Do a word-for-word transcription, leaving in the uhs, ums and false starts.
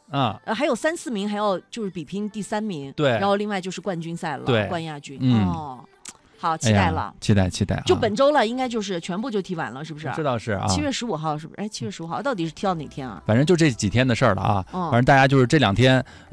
啊， 呃，还有三四名还要就是比拼第三名， 对， 然后另外就是冠军赛了， 对， 冠亚军， 嗯、 哦。好，期待了， 哎、期待期待、啊， 就本周了，应该就是全部就踢完了，是不是？ 这倒是啊。 七月十五号是不是？哎，七月十五号到底是踢到哪天啊？ 反正就这几天的事儿了啊。 嗯、 反正大家就是这两天。